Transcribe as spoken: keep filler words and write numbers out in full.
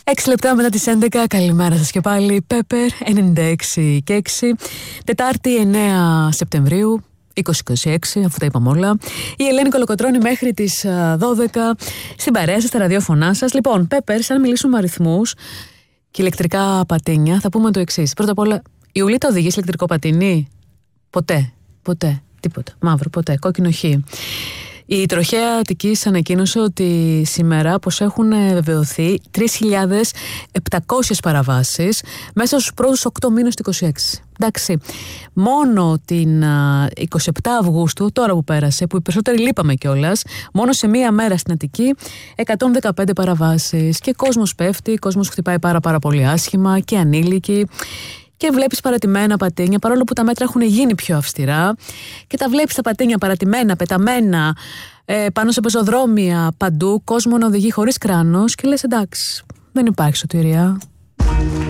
έξι λεπτά μετά τις έντεκα, καλημέρα σας και πάλι. Πέπερ ενενήντα έξι και έξι, Τετάρτη εννέα Σεπτεμβρίου είκοσι είκοσι έξι, αφού τα είπαμε όλα. Η Ελένη Κολοκοτρώνη μέχρι τις δώδεκα στην παρέα σας, στα ραδιόφωνά σας. Λοιπόν, Πέπερ, σαν μιλήσουμε αριθμούς και ηλεκτρικά πατίνια, θα πούμε το εξής. Πρώτα απ' όλα, η Ουλίτα οδηγεί σε ηλεκτρικό πατίνι? Ποτέ, ποτέ, τίποτα. Μαύρο, ποτέ, κόκκινο χ. Η τροχέα Αττικής ανακοίνωσε ότι σήμερα πως έχουν βεβαιωθεί τρεις χιλιάδες επτακόσιες παραβάσεις μέσα στους πρώτους οκτώ μήνες του είκοσι έξι. Εντάξει, μόνο την εικοστή εβδόμη Αυγούστου, τώρα που πέρασε, που οι περισσότεροι λείπαμε κιόλας, μόνο σε μία μέρα στην Αττική εκατόν δεκαπέντε παραβάσεις. Και κόσμος πέφτει, κόσμος χτυπάει πάρα πάρα πολύ άσχημα και ανήλικοι. Και βλέπεις παρατημένα πατίνια, παρόλο που τα μέτρα έχουν γίνει πιο αυστηρά, και τα βλέπεις τα πατίνια παρατημένα, πεταμένα, ε, πάνω σε πεζοδρόμια, παντού, κόσμο να οδηγεί χωρίς κράνος, και λες εντάξει, δεν υπάρχει σωτηρία.